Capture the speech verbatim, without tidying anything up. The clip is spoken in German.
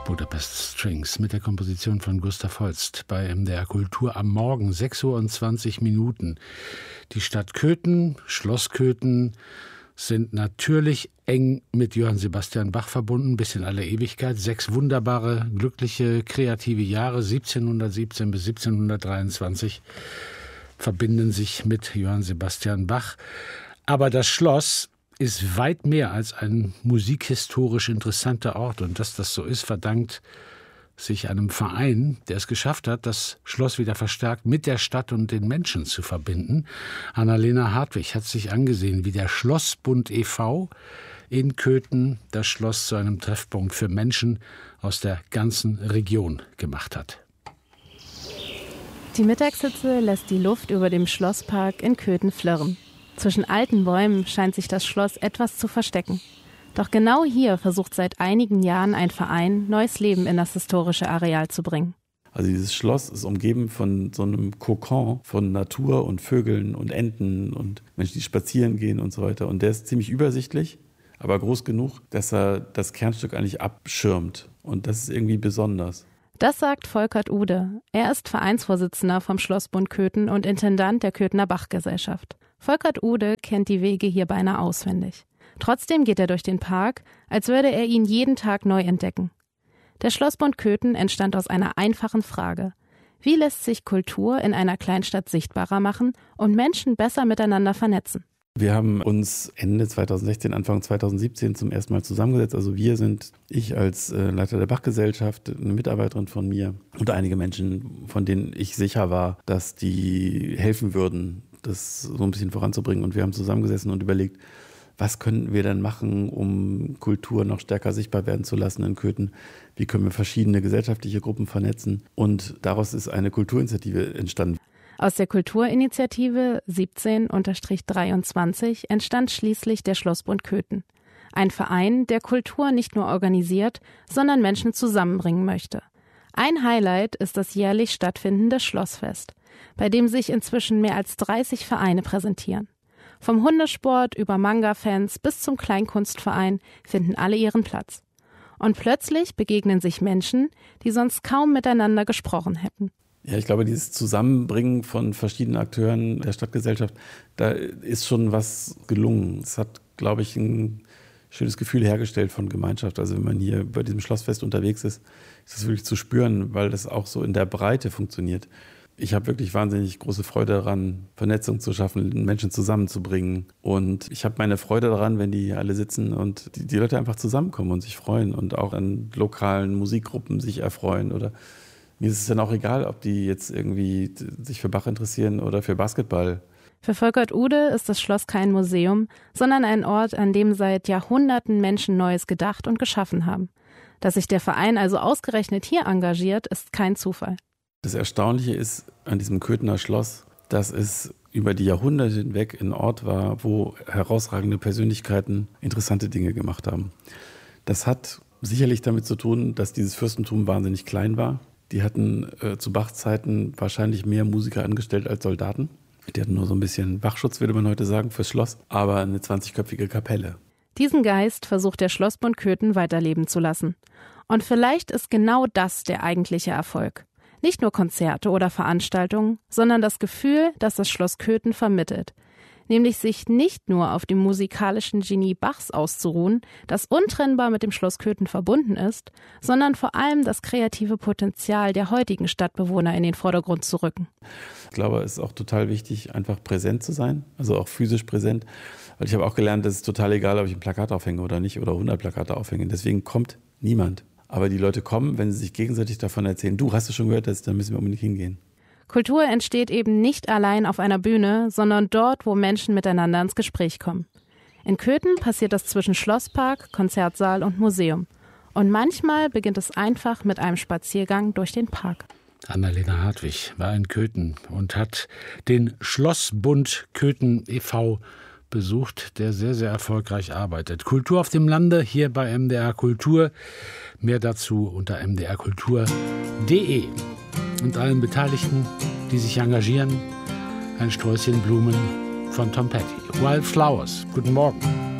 Budapest Strings mit der Komposition von Gustav Holst bei M D R Kultur am Morgen, sechs Uhr und zwanzig Minuten. Die Stadt Köthen, Schloss Köthen, sind natürlich eng mit Johann Sebastian Bach verbunden, bis in alle Ewigkeit. Sechs wunderbare, glückliche, kreative Jahre, siebzehnhundertsiebzehn bis siebzehnhundertdreiundzwanzig, verbinden sich mit Johann Sebastian Bach. Aber das Schloss ist weit mehr als ein musikhistorisch interessanter Ort. Und dass das so ist, verdankt sich einem Verein, der es geschafft hat, das Schloss wieder verstärkt mit der Stadt und den Menschen zu verbinden. Annalena Hartwig hat sich angesehen, wie der Schlossbund e V in Köthen das Schloss zu einem Treffpunkt für Menschen aus der ganzen Region gemacht hat. Die Mittagshitze lässt die Luft über dem Schlosspark in Köthen flirren. Zwischen alten Bäumen scheint sich das Schloss etwas zu verstecken. Doch genau hier versucht seit einigen Jahren ein Verein, neues Leben in das historische Areal zu bringen. Also dieses Schloss ist umgeben von so einem Kokon von Natur und Vögeln und Enten und Menschen, die spazieren gehen und so weiter. Und der ist ziemlich übersichtlich, aber groß genug, dass er das Kernstück eigentlich abschirmt. Und das ist irgendwie besonders. Das sagt Volkert Ude. Er ist Vereinsvorsitzender vom Schlossbund Köthen und Intendant der Köthener Bachgesellschaft. Volkert Ude kennt die Wege hier beinahe auswendig. Trotzdem geht er durch den Park, als würde er ihn jeden Tag neu entdecken. Der Schlossbund Köthen entstand aus einer einfachen Frage. Wie lässt sich Kultur in einer Kleinstadt sichtbarer machen und Menschen besser miteinander vernetzen? Wir haben uns Ende zweitausendsechzehn, Anfang zweitausendsiebzehn zum ersten Mal zusammengesetzt. Also wir sind, ich als äh, Leiter der Bachgesellschaft, eine Mitarbeiterin von mir und einige Menschen, von denen ich sicher war, dass die helfen würden, das so ein bisschen voranzubringen. Und wir haben zusammengesessen und überlegt, was könnten wir denn machen, um Kultur noch stärker sichtbar werden zu lassen in Köthen? Wie können wir verschiedene gesellschaftliche Gruppen vernetzen? Und daraus ist eine Kulturinitiative entstanden. Aus der Kulturinitiative siebzehn dreiundzwanzig entstand schließlich der Schlossbund Köthen. Ein Verein, der Kultur nicht nur organisiert, sondern Menschen zusammenbringen möchte. Ein Highlight ist das jährlich stattfindende Schlossfest, bei dem sich inzwischen mehr als dreißig Vereine präsentieren. Vom Hundesport über Manga-Fans bis zum Kleinkunstverein finden alle ihren Platz. Und plötzlich begegnen sich Menschen, die sonst kaum miteinander gesprochen hätten. Ja, ich glaube, dieses Zusammenbringen von verschiedenen Akteuren der Stadtgesellschaft, da ist schon was gelungen. Es hat, glaube ich, ein schönes Gefühl hergestellt von Gemeinschaft. Also wenn man hier bei diesem Schlossfest unterwegs ist, ist das wirklich zu spüren, weil das auch so in der Breite funktioniert. Ich habe wirklich wahnsinnig große Freude daran, Vernetzung zu schaffen, Menschen zusammenzubringen. Und ich habe meine Freude daran, wenn die hier alle sitzen und die, die Leute einfach zusammenkommen und sich freuen und auch an lokalen Musikgruppen sich erfreuen. Oder mir ist es dann auch egal, ob die jetzt irgendwie sich für Bach interessieren oder für Basketball. Für Volkert Ude ist das Schloss kein Museum, sondern ein Ort, an dem seit Jahrhunderten Menschen Neues gedacht und geschaffen haben. Dass sich der Verein also ausgerechnet hier engagiert, ist kein Zufall. Das Erstaunliche ist an diesem Köthener Schloss, dass es über die Jahrhunderte hinweg ein Ort war, wo herausragende Persönlichkeiten interessante Dinge gemacht haben. Das hat sicherlich damit zu tun, dass dieses Fürstentum wahnsinnig klein war. Die hatten äh, zu Bachzeiten wahrscheinlich mehr Musiker angestellt als Soldaten. Die hatten nur so ein bisschen Wachschutz, würde man heute sagen, fürs Schloss, aber eine zwanzigköpfige Kapelle. Diesen Geist versucht der Schlossbund Köthen weiterleben zu lassen. Und vielleicht ist genau das der eigentliche Erfolg. Nicht nur Konzerte oder Veranstaltungen, sondern das Gefühl, das das Schloss Köthen vermittelt. Nämlich sich nicht nur auf dem musikalischen Genie Bachs auszuruhen, das untrennbar mit dem Schloss Köthen verbunden ist, sondern vor allem das kreative Potenzial der heutigen Stadtbewohner in den Vordergrund zu rücken. Ich glaube, es ist auch total wichtig, einfach präsent zu sein, also auch physisch präsent. Weil ich habe auch gelernt, es ist total egal, ob ich ein Plakat aufhänge oder nicht oder hundert Plakate aufhänge. Deswegen kommt niemand. Aber die Leute kommen, wenn sie sich gegenseitig davon erzählen, du, hast du schon gehört, dann müssen wir unbedingt hingehen. Kultur entsteht eben nicht allein auf einer Bühne, sondern dort, wo Menschen miteinander ins Gespräch kommen. In Köthen passiert das zwischen Schlosspark, Konzertsaal und Museum. Und manchmal beginnt es einfach mit einem Spaziergang durch den Park. Annalena Hartwig war in Köthen und hat den Schlossbund Köthen e V besucht, der sehr, sehr erfolgreich arbeitet. Kultur auf dem Lande, hier bei M D R Kultur. Mehr dazu unter m d r kultur punkt d e. Und allen Beteiligten, die sich engagieren, ein Sträußchen Blumen von Tom Petty. Wildflowers. Guten Morgen.